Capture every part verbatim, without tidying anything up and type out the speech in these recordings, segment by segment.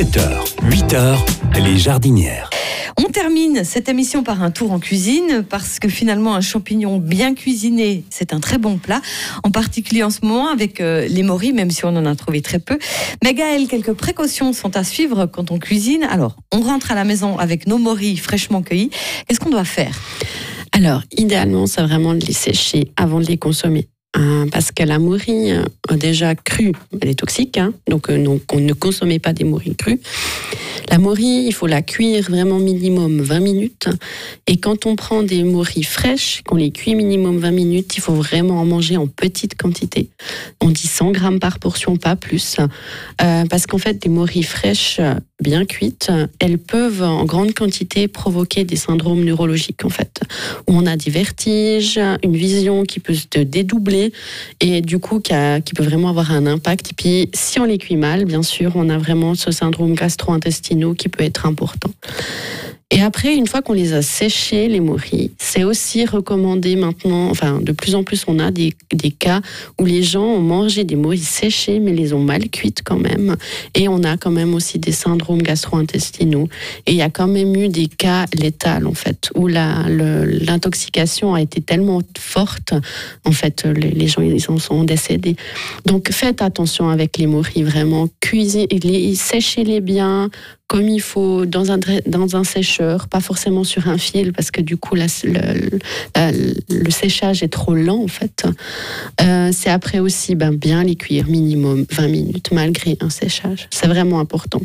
sept heures, huit heures, les jardinières. On termine cette émission par un tour en cuisine parce que finalement un champignon bien cuisiné, c'est un très bon plat, en particulier en ce moment avec euh, les morilles, même si on en a trouvé très peu. Mais Gaëlle, quelques précautions sont à suivre quand on cuisine. Alors, on rentre à la maison avec nos morilles fraîchement cueillies. Qu'est-ce qu'on doit faire ? Alors, idéalement, c'est vraiment de les sécher avant de les consommer. Hein, parce que la morille, euh, déjà crue, elle est toxique, hein, donc, euh, donc on ne consommez pas des morilles crues. La morille, il faut la cuire vraiment minimum vingt minutes. Et quand on prend des morilles fraîches, qu'on les cuit minimum vingt minutes, il faut vraiment en manger en petite quantité. On dit cent grammes par portion, pas plus. Euh, parce qu'en fait, des morilles fraîches bien cuites, elles peuvent en grande quantité provoquer des syndromes neurologiques, en fait. Où on a des vertiges, une vision qui peut se dédoubler et du coup qui, a, qui peut vraiment avoir un impact. Et puis, si on les cuit mal, bien sûr, on a vraiment ce syndrome gastro-intestinal qui peut être important. Et après, une fois qu'on les a séchés, les morilles, c'est aussi recommandé maintenant, enfin de plus en plus on a des, des cas où les gens ont mangé des morilles séchées mais les ont mal cuites quand même. Et on a quand même aussi des syndromes gastro-intestinaux. Et il y a quand même eu des cas létals en fait, où la, le, l'intoxication a été tellement forte, en fait les, les gens ils en sont décédés. Donc faites attention avec les morilles, vraiment, cuisinez-les, séchez-les bien, comme il faut, dans un, dans un sécheur, pas forcément sur un fil, parce que du coup, la, le, la, le séchage est trop lent, en fait. Euh, c'est après aussi ben, bien les cuire, minimum vingt minutes, malgré un séchage. C'est vraiment important.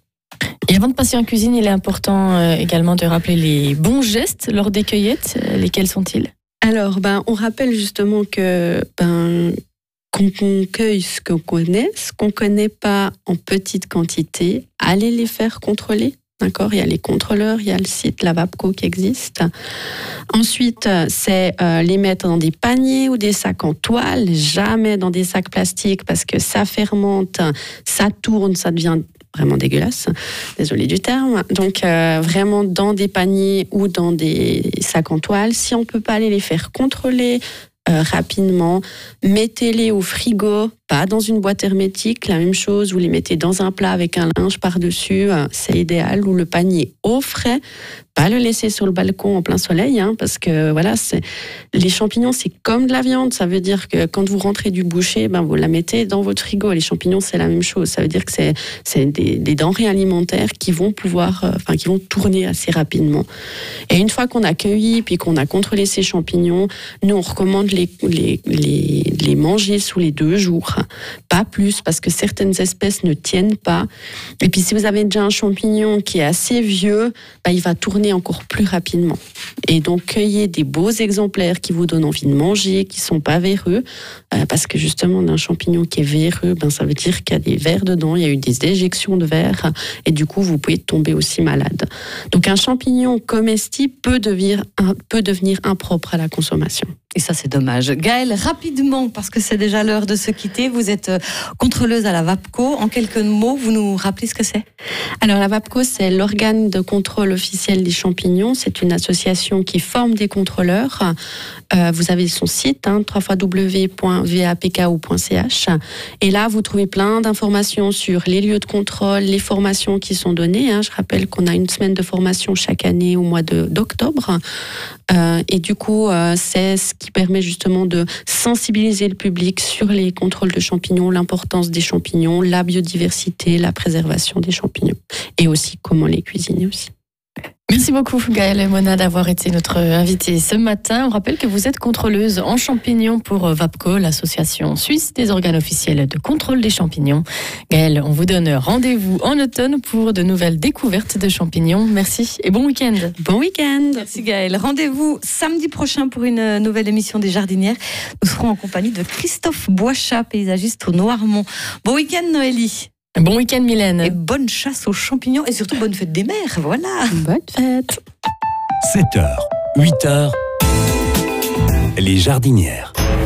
Et avant de passer en cuisine, il est important euh, également de rappeler les bons gestes lors des cueillettes. Lesquels sont-ils ? Alors, ben, on rappelle justement que... Ben, Quand on cueille ce qu'on connaît, ce qu'on ne connaît pas en petite quantité, allez les faire contrôler. D'accord, il y a les contrôleurs, il y a le site Lavapco qui existe. Ensuite, c'est euh, les mettre dans des paniers ou des sacs en toile, jamais dans des sacs plastiques parce que ça fermente, ça tourne, ça devient vraiment dégueulasse. Désolée du terme. Donc, euh, vraiment dans des paniers ou dans des sacs en toile. Si on ne peut pas aller les faire contrôler, Euh, rapidement, mettez-les au frigo, pas dans une boîte hermétique, la même chose, vous les mettez dans un plat avec un linge par-dessus, euh, c'est idéal, ou le panier au frais, pas le laisser sur le balcon en plein soleil, hein, parce que voilà, c'est... les champignons c'est comme de la viande, ça veut dire que quand vous rentrez du boucher, ben, vous la mettez dans votre frigo, les champignons c'est la même chose, ça veut dire que c'est, c'est des, des denrées alimentaires qui vont pouvoir, euh, enfin qui vont tourner assez rapidement. Et une fois qu'on a cueilli, puis qu'on a contrôlé ces champignons, nous on recommande les, les, les, les manger sous les deux jours, pas plus, parce que certaines espèces ne tiennent pas. Et puis si vous avez déjà un champignon qui est assez vieux, ben, il va tourner encore plus rapidement. Et donc cueillez des beaux exemplaires qui vous donnent envie de manger, qui sont pas véreux, euh, parce que justement d'un champignon qui est véreux, ben ça veut dire qu'il y a des vers dedans, il y a eu des éjections de vers, et du coup vous pouvez tomber aussi malade. Donc un champignon comestible peut devenir, peut devenir impropre à la consommation. Et ça, c'est dommage. Gaëlle, rapidement, parce que c'est déjà l'heure de se quitter, vous êtes contrôleuse à la Vapco. En quelques mots, vous nous rappelez ce que c'est ? Alors, la Vapco, c'est l'organe de contrôle officiel des champignons. C'est une association qui forme des contrôleurs. Euh, vous avez son site, hein, w w w point v a p k o point c h. Et là, vous trouvez plein d'informations sur les lieux de contrôle, les formations qui sont données. Hein. Je rappelle qu'on a une semaine de formation chaque année au mois de, d'octobre. Euh, et du coup, euh, c'est ce qui permet justement de sensibiliser le public sur les contrôles de champignons, l'importance des champignons, la biodiversité, la préservation des champignons et aussi comment les cuisiner aussi. Merci beaucoup Gaëlle et Mona d'avoir été notre invitée ce matin. On rappelle que vous êtes contrôleuse en champignons pour Vapco, l'association suisse des organes officiels de contrôle des champignons. Gaëlle, on vous donne rendez-vous en automne pour de nouvelles découvertes de champignons. Merci et bon week-end. Bon week-end. Merci Gaëlle. Rendez-vous samedi prochain pour une nouvelle émission des Jardinières. Nous serons en compagnie de Christophe Boichat, paysagiste au Noirmont. Bon week-end Noélie. Bon week-end Mylène. Et bonne chasse aux champignons et surtout bonne fête des mères, voilà. Bonne fête. sept heures, huit heures, les jardinières.